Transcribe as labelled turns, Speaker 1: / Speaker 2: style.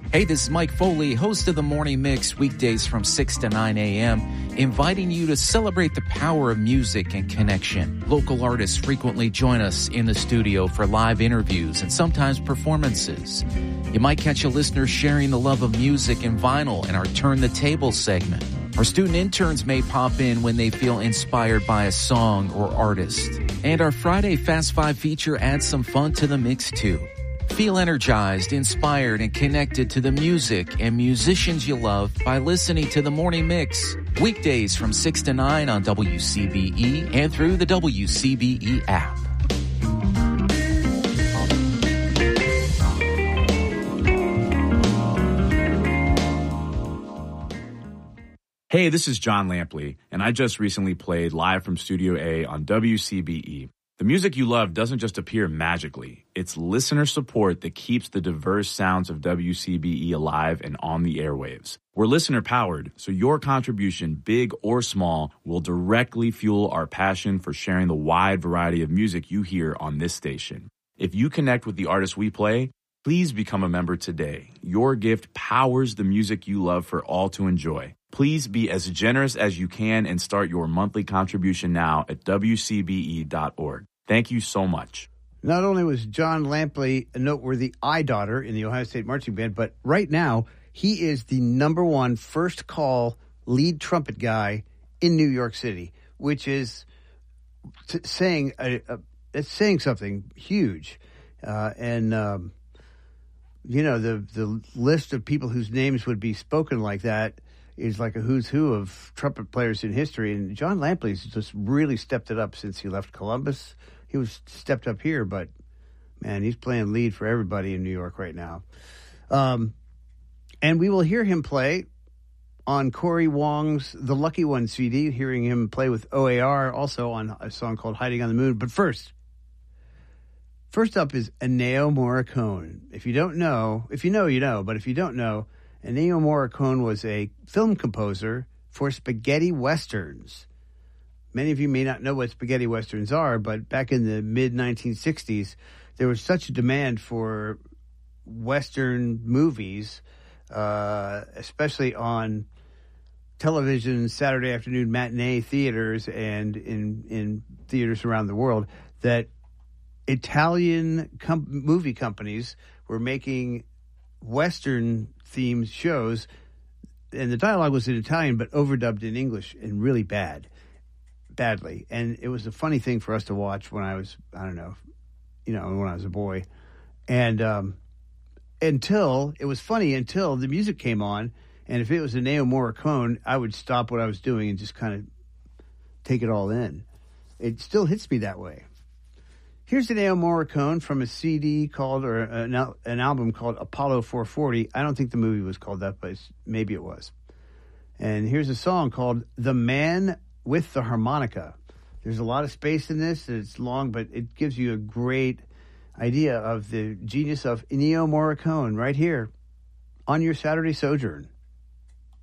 Speaker 1: Hey, this is Mike Foley, host of the Morning Mix, weekdays from 6 to 9 a.m., inviting you to celebrate the power of music and connection. Local artists frequently join us in the studio for live interviews and sometimes performances. You might catch a listener sharing the love of music and vinyl in our Turn the Table segment. Our student interns may pop in when they feel inspired by a song or artist. And our Friday Fast Five feature adds some fun to the mix, too. Feel energized, inspired, and connected to the music and musicians you love by listening to The Morning Mix. Weekdays from 6 to 9 on WCBE and through the WCBE app.
Speaker 2: Hey, this is John Lampley, and I just recently played live from Studio A on WCBE. The music you love doesn't just appear magically. It's listener support that keeps the diverse sounds of WCBE alive and on the airwaves. We're listener-powered, so your contribution, big or small, will directly fuel our passion for sharing the wide variety of music you hear on this station. If you connect with the artists we play, please become a member today. Your gift powers the music you love for all to enjoy. Please be as generous as you can and start your monthly contribution now at WCBE.org. Thank you so much.
Speaker 3: Not only was John Lampley a noteworthy eye-daughter in the Ohio State Marching Band, but right now he is the number one first call lead trumpet guy in New York City, which is saying it's saying something huge. The list of people whose names would be spoken like that is like a who's who of trumpet players in history. And John Lampley's just really stepped it up since he left Columbus. He was stepped up here, but, man, he's playing lead for everybody in New York right now. And we will hear him play on Corey Wong's The Lucky One CD, hearing him play with OAR, also on a song called Hiding on the Moon. But first up is Ennio Morricone. If you don't know, if you know, you know, but if you don't know, Ennio Morricone was a film composer for spaghetti westerns. Many of you may not know what spaghetti westerns are, but back in the mid-1960s, there was such a demand for western movies, especially on television, Saturday afternoon matinee theaters, and in theaters around the world, that Italian movie companies were making Western-themed shows, and the dialogue was in Italian, but overdubbed in English, and really badly. And it was a funny thing for us to watch when I was, when I was a boy. And until the music came on, and if it was Ennio Morricone, I would stop what I was doing and just kind of take it all in. It still hits me that way. Here's Ennio Morricone from a CD called, or an album called Apollo 440. I don't think the movie was called that, but maybe it was. And here's a song called The Man with the Harmonica. There's a lot of space in this. It's long, but it gives you a great idea of the genius of Ennio Morricone right here on your Saturday Sojourn.